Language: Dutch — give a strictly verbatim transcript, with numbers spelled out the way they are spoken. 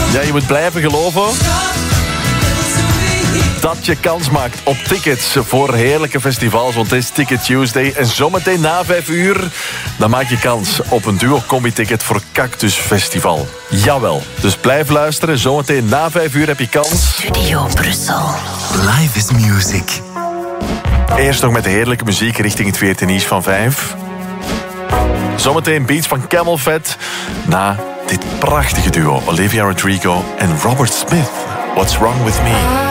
Ja, je moet blijven geloven dat je kans maakt op tickets voor heerlijke festivals. Want het is Ticket Tuesday. En zometeen na vijf uur, dan maak je kans op een duo-combi-ticket voor Cactus Festival. Jawel. Dus blijf luisteren. Zometeen na vijf uur heb je kans. Studio Brussel. Live is music. Eerst nog met de heerlijke muziek richting het veertien nieuws van vijf. Zometeen beats van Camel Fat. Na dit prachtige duo Olivia Rodrigo en Robert Smith. What's Wrong With Me?